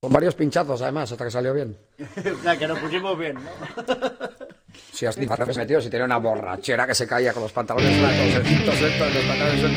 Con varios pinchazos, además, hasta que salió bien. O sea, que nos pusimos bien, ¿no? Si has metido, si tenía una borrachera que se caía con los pantalones sueltos, los pantalones sueltos.